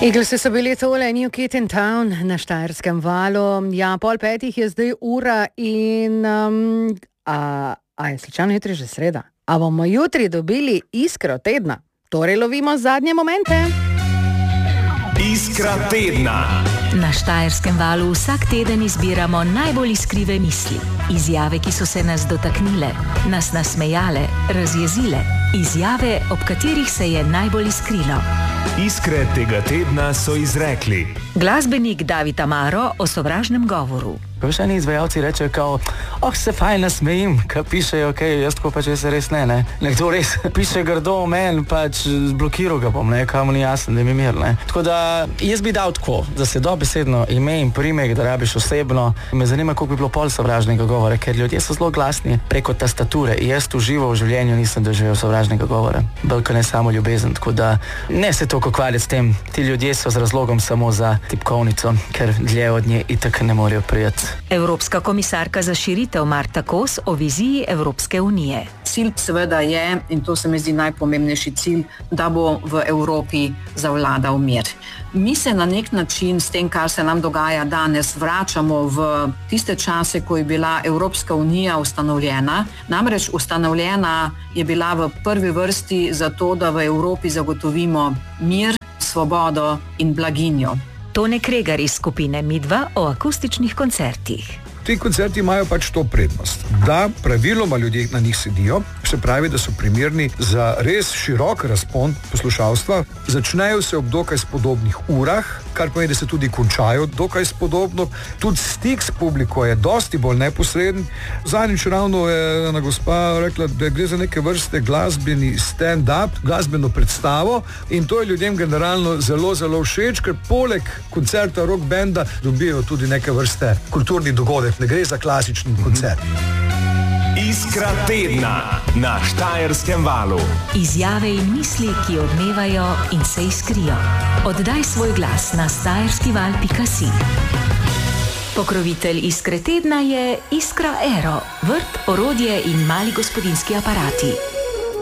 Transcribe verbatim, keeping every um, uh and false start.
Eaglesi so bili tole New Kid in Town na Štajerskem valu. Ja, pol petih je zdaj ura in... Um, a, a je slučajno jutri že sreda? A bomo jutri dobili iskro tedna? Torej lovimo zadnje momente. Iskra tedna. Na Štajerskem valu vsak teden izbiramo najbolj iskrive misli. Izjave, ki so se nas dotaknile, nas nasmejale, razjezile. Izjave, ob katerih se je najbolj iskrilo. Iskre tega tedna so izrekli glasbenik David Amaro o sovražnem govoru. Vprašani izvajalci rečejo kao, oh, se fajn nasmejim, ka pišejo, ok, jaz tako pač se res ne, ne. Nekdo res piše grdo o meni, pač blokiral ga bom, ne, kam ni jasen, da mi mir, ne. Tako da jaz bi dal tako, da se dobesedno ime in primek, da rabiš osebno. Me zanima, koliko bi bilo pol sovražnega govora, ker ljudje so zelo glasni preko tastature. Jaz v živo v življenju nisem doživel sovražnega govora, bolj ne samo ljubezen, tako da ne se toliko kvarjati s tem. Ti ljudje so z razlogom samo za tipkovnico, ker dlje od nje itak ne morejo prijeti. Evropska komisarka za širitev Marta Kos o viziji Evropske unije. Cilj seveda je, in to se mi zdi najpomembnejši cilj, da bo v Evropi zavladal mir. Mi se na nek način s tem, kar se nam dogaja danes, vračamo v tiste čase, ko je bila Evropska unija ustanovljena. Namreč ustanovljena je bila v prvi vrsti zato, da v Evropi zagotovimo mir, svobodo in blaginjo. Tone Kregar iz skupine Midva o akustičnih koncertih. Ti koncerti imajo pač to prednost, da praviloma ljudje na njih sedijo, se pravi, da so primerni za res širok razpon poslušalstva. Začnejo se ob dokaj spodobnih urah, kar pomeni, da se tudi končajo dokaj spodobno. Tudi stik s publiko je dosti bolj neposreden. Zadnjič ravno je ena gospa rekla, da gre za neke vrste glasbeni stand-up, glasbeno predstavo, in to je ljudem generalno zelo, zelo všeč, ker poleg koncerta rock benda dobijo tudi neke vrste kulturni dogodek. Ne gre za klasični koncert. Iskra tedna na Štajerskem valu. Izjave in misli, ki odmevajo in se iskrijo. Oddaj svoj glas na štajerskival pika si. Pokrovitelj Iskre tedna je Iskra Aero, vrt, orodje in mali gospodinjski aparati.